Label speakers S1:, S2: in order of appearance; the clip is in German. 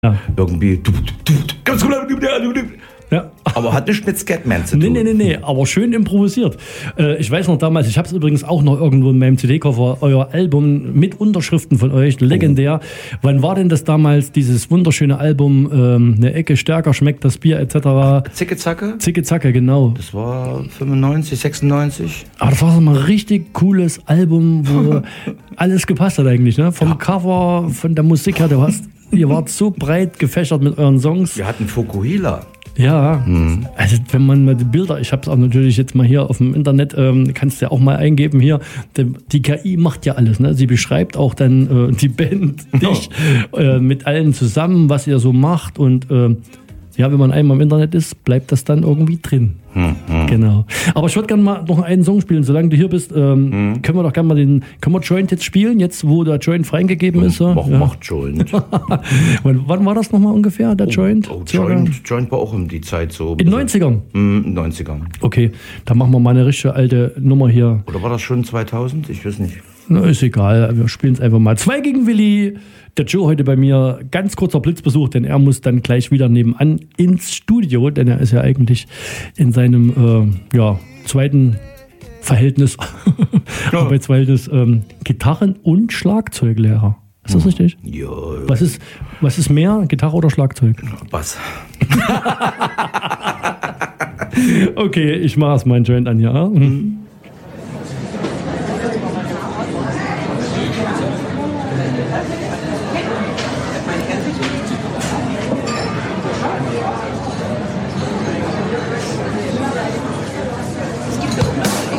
S1: irgendwie.
S2: Ja.
S1: Aber hat nichts mit Scatman zu tun.
S2: Nee, aber schön improvisiert. Ich weiß noch damals, ich habe es übrigens auch noch irgendwo in meinem CD-Koffer, euer Album mit Unterschriften von euch, legendär. Wann war denn das damals, dieses wunderschöne Album, eine Ecke stärker schmeckt das Bier etc.?
S1: Zicke-Zacke?
S2: Zicke-Zacke, genau.
S1: Das war 95, 96.
S2: Aber das war so mal ein richtig cooles Album, wo alles gepasst hat eigentlich, ne? Vom Cover, von der Musik her, ihr wart so breit gefächert mit euren Songs.
S1: Wir hatten Fukuhila.
S2: Ja, also wenn man mal die Bilder, ich habe es auch natürlich jetzt mal hier auf dem Internet, kannst du ja auch mal eingeben hier, die KI macht ja alles, ne? Sie beschreibt auch dann die Band, dich, mit allen zusammen, was ihr so macht und wenn man einmal im Internet ist, bleibt das dann irgendwie drin. Genau. Aber ich würde gerne mal noch einen Song spielen, solange du hier bist, können wir doch gerne mal können wir Joint jetzt spielen, jetzt wo der Joint freigegeben ist?
S1: Mach Joint.
S2: Wann war das nochmal ungefähr, der Joint?
S1: Joint war auch um die Zeit so.
S2: In den 90ern?
S1: In den 90ern.
S2: Okay, dann machen wir mal eine richtige alte Nummer hier.
S1: Oder war das schon 2000? Ich weiß nicht.
S2: Na, ist egal, wir spielen es einfach mal. 2 gegen Willi. Der Joe heute bei mir, ganz kurzer Blitzbesuch, denn er muss dann gleich wieder nebenan ins Studio, denn er ist ja eigentlich in seinem zweiten Verhältnis, Arbeitsverhältnis, Gitarren- und Schlagzeuglehrer. Ist das richtig?
S1: Ja.
S2: Was ist mehr, Gitarre oder Schlagzeug?
S1: Bass.
S2: Okay, ich mache es meinen Joint an, ja.